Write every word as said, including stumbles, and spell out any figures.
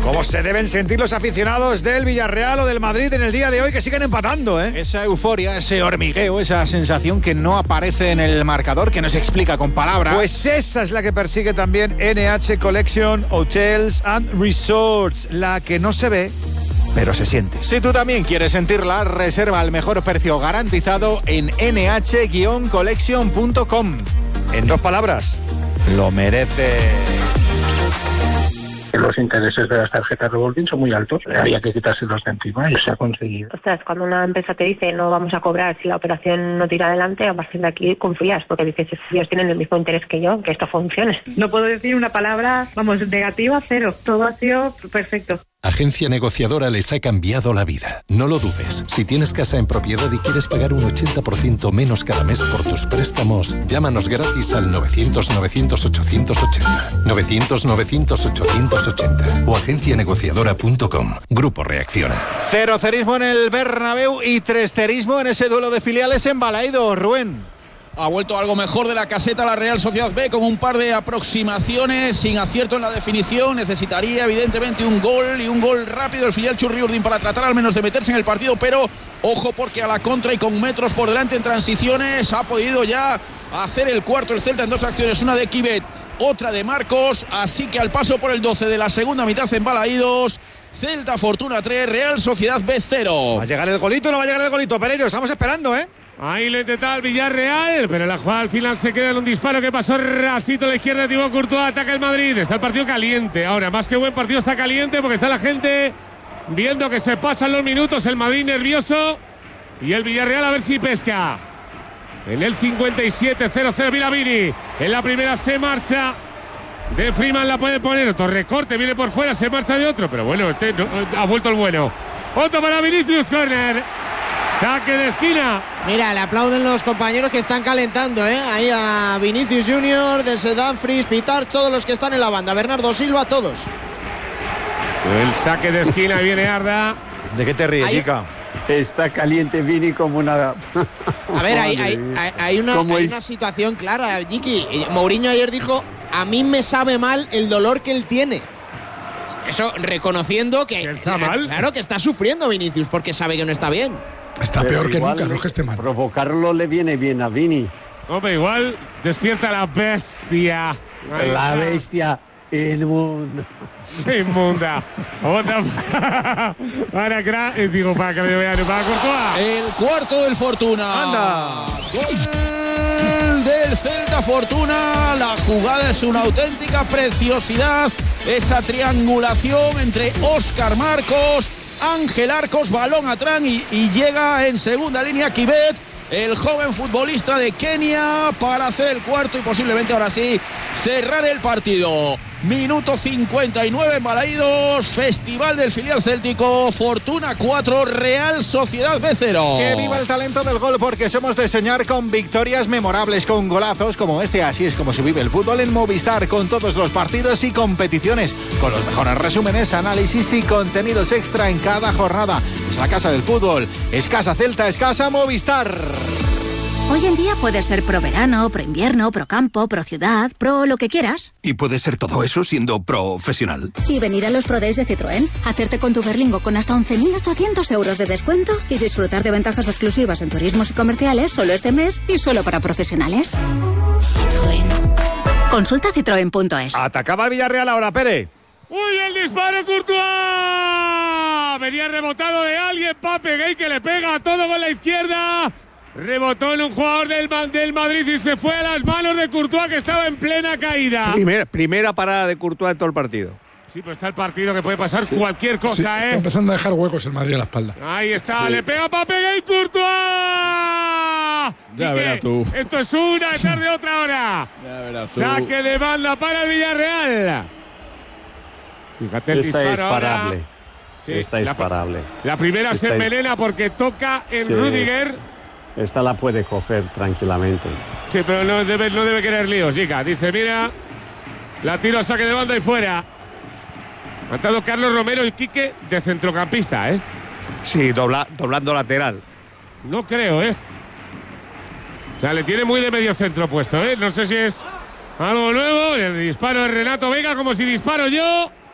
¿Cómo se deben sentir los aficionados del Villarreal o del Madrid en el día de hoy, que siguen empatando, eh? Esa euforia, ese hormigueo, esa sensación que no aparece en el marcador, que no se explica con palabras. Pues esa es la que persigue también N H Collection Hotels and Resorts, la que no se ve, pero se siente. Si tú también quieres sentirla, reserva al mejor precio garantizado en ene hache guion collection punto com. En dos palabras, lo merece. Los intereses de las tarjetas revolving son muy altos, había que quitárselos de encima y se ha conseguido. Ostras, cuando una empresa te dice no vamos a cobrar si la operación no tira adelante, a partir de aquí confías, porque dices, ellos tienen el mismo interés que yo, que esto funcione. No puedo decir una palabra, vamos, negativa, cero. Todo ha sido perfecto. Agencia Negociadora les ha cambiado la vida. No lo dudes. Si tienes casa en propiedad y quieres pagar un ochenta por ciento menos cada mes por tus préstamos, llámanos gratis al novecientos novecientos ochocientos ochenta. novecientos novecientos ochocientos ochenta o agencia negociadora punto com. Grupo Reacciona. Cero cerismo en el Bernabéu y tres cerismo en ese duelo de filiales en Balaido. Rubén. Ha vuelto algo mejor de la caseta la Real Sociedad B, con un par de aproximaciones, sin acierto en la definición. Necesitaría evidentemente un gol y un gol rápido el filial Churriurdin para tratar al menos de meterse en el partido, pero ojo porque a la contra y con metros por delante en transiciones ha podido ya hacer el cuarto el Celta en dos acciones, una de Kibet, otra de Marcos, así que al paso por el doce de la segunda mitad en Balaídos, Celta Fortuna tres, Real Sociedad B cero. ¿Va a llegar el golito o no va a llegar el golito, Pereiro? Estamos esperando, ¿eh? Ahí le intenta el Villarreal, pero la jugada al final se queda en un disparo que pasó rasito a la izquierda de Thibaut Courtois. Ataca el Madrid, está el partido caliente. Ahora, más que buen partido, está caliente porque está la gente viendo que se pasan los minutos. El Madrid nervioso y el Villarreal a ver si pesca. En el cincuenta y siete cero cero Vilavini. En la primera se marcha de Freeman, la puede poner. Otro recorte, viene por fuera, se marcha de otro. Pero bueno, este no, ha vuelto el bueno. Otro para Vinicius, corner. Saque de esquina. Mira, le aplauden los compañeros que están calentando, ¿eh? Ahí a Vinicius Junior, desde Dumfries, Pitar, todos los que están en la banda. Bernardo Silva, todos. El saque de esquina, viene Arda. ¿De qué te ríes, chica? Está caliente Vini como una... A ver, hay, hay, hay, hay, una, hay una situación clara, Jiki. Mourinho ayer dijo, a mí me sabe mal el dolor que él tiene. Eso reconociendo que... ¿Que está mal? Claro que está sufriendo Vinicius porque sabe que no está bien. Está Pero peor que igual, nunca, no es que esté mal. Provocarlo le viene bien a Vini. Hombre, igual despierta la bestia. Ahí la está. bestia inmunda. Inmunda. Otra para Cra... Digo, para que le vean, para Courtois. El cuarto del Fortuna. Anda. Gol del Celta Fortuna. La jugada es una auténtica preciosidad. Esa triangulación entre Óscar Marcos, Ángel Arcos, balón atrás y, y llega en segunda línea Kibet, el joven futbolista de Kenia, para hacer el cuarto y posiblemente ahora sí cerrar el partido. Minuto cincuenta y nueve en Balaídos, festival del filial céltico, Fortuna cuatro, Real Sociedad B cero. Que viva el talento del gol, porque somos de soñar con victorias memorables, con golazos como este. Así es como se vive el fútbol en Movistar, con todos los partidos y competiciones, con los mejores resúmenes, análisis y contenidos extra en cada jornada. Es la casa del fútbol, es casa Celta, es casa Movistar. Hoy en día puedes ser pro verano, pro invierno, pro campo, pro ciudad, pro lo que quieras. Y puede ser todo eso siendo profesional. Y venir a los Pro Days de Citroën, hacerte con tu Berlingo con hasta once mil ochocientos euros de descuento y disfrutar de ventajas exclusivas en turismos y comerciales solo este mes y solo para profesionales. Citroën. Consulta citroen punto es. Atacaba el Villarreal ahora, Pere. ¡Uy, el disparo, Courtois! Venía rebotado de alguien, Pape Gay, que le pega a todo con la izquierda. Rebotó en un jugador del, del Madrid y se fue a las manos de Courtois, que estaba en plena caída. Primera, primera parada de Courtois en todo el partido. Sí, pues está el partido que puede pasar sí. cualquier cosa, sí, ¿eh? Está empezando a dejar huecos el Madrid a la espalda. Ahí está, sí. Le pega Pape Gay, Courtois. Ya verás tú. Esto es una detrás de otra hora. Ya verás tú. Saque de banda para el Villarreal. Fíjate el Esta es parable. Ahora. Sí, Esta es la, parable. La primera Esta se es... envenena porque toca en sí. Rudiger. Esta la puede coger tranquilamente. Sí, pero no debe, no debe querer líos, chica. Dice, mira, la tiro a saque de banda y fuera. Ha entrado Carlos Romero y Quique de centrocampista, ¿eh? Sí, dobla, doblando lateral. No creo, ¿eh? O sea, le tiene muy de medio centro puesto, ¿eh? No sé si es algo nuevo. El disparo de Renato Vega, como si disparo yo.